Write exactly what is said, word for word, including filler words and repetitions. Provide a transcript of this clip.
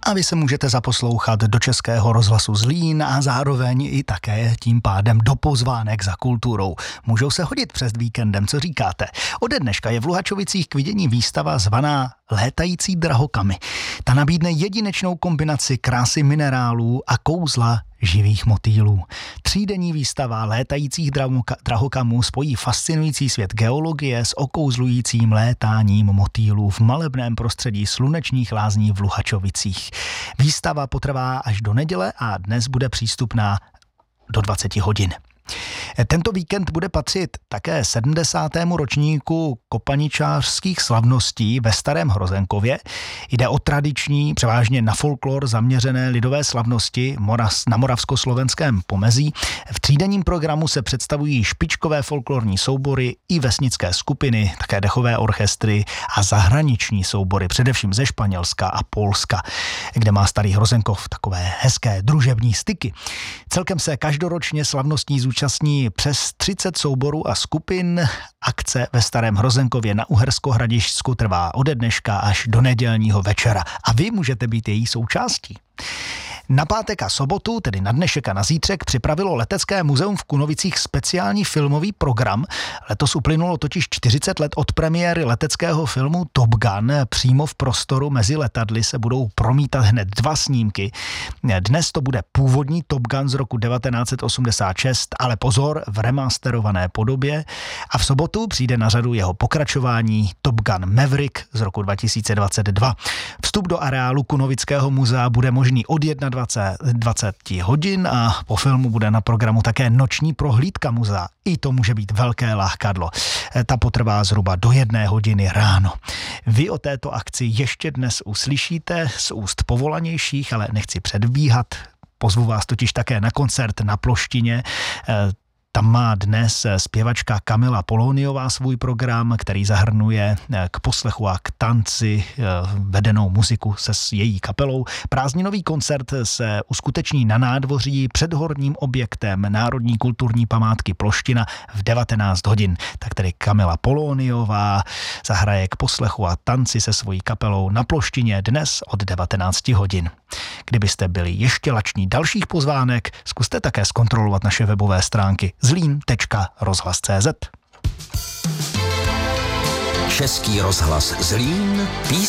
A vy se můžete zaposlouchat do Českého rozhlasu Zlín a zároveň i také tím pádem do pozvánek za kulturou. Můžou se hodit přes víkendem, co říkáte? Ode dneška je v Luhačovicích k vidění výstava zvaná Létající drahokamy. Ta nabídne jedinečnou kombinaci krásy minerálů a kouzla živých motýlů. Třídenní výstava létajících drahokamů spojí fascinující svět geologie s okouzlujícím létáním motýlů v malebném prostředí slunečních lázní v Luhačovicích. Výstava potrvá až do neděle a dnes bude přístupná do dvacet hodin. Tento víkend bude patřit také sedmdesátému ročníku kopaničářských slavností ve Starém Hrozenkově. Jde o tradiční, převážně na folklor zaměřené lidové slavnosti na moravskoslovenském pomezí. V třídenním programu se představují špičkové folklorní soubory i vesnické skupiny, také dechové orchestry a zahraniční soubory, především ze Španělska a Polska, kde má Starý Hrozenkov takové hezké družební styky. Celkem se každoročně slavnostní zúčastní přes třicet souborů a skupin. Akce ve Starém Hrozenkově na Uhersko-Hradišťsku trvá ode dneška až do nedělního večera a vy můžete být její součástí. Na pátek a sobotu, tedy na dnešek a na zítřek, připravilo Letecké muzeum v Kunovicích speciální filmový program. Letos uplynulo totiž čtyřicet let od premiéry leteckého filmu Top Gun. Přímo v prostoru mezi letadly se budou promítat hned dva snímky. Dnes to bude původní Top Gun z roku devatenáct set osmdesát šest, ale pozor, v remasterované podobě. A v sobotu přijde na řadu jeho pokračování Top Gun Maverick z roku dva tisíce dvacet dva. Vstup do areálu Kunovického muzea bude možný od dvacet hodin a po filmu bude na programu také noční prohlídka muzea. I to může být velké lákadlo. Ta potrvá zhruba do jedné hodiny ráno. Vy o této akci ještě dnes uslyšíte z úst povolanějších, ale nechci předbíhat. Pozvu vás totiž také na koncert na Ploštině. Tam má dnes zpěvačka Kamila Poloniová svůj program, který zahrnuje k poslechu a k tanci vedenou muziku se s její kapelou. Prázdninový koncert se uskuteční na nádvoří před horním objektem Národní kulturní památky Ploština v devatenáct hodin. Tak tedy Kamila Poloniová zahraje k poslechu a tanci se svojí kapelou na Ploštině dnes od devatenáct hodin. Kdybyste byli ještě lační dalších pozvánek, zkuste také zkontrolovat naše webové stránky zlín tečka rozhlas tečka cé zet. Český rozhlas Zlín,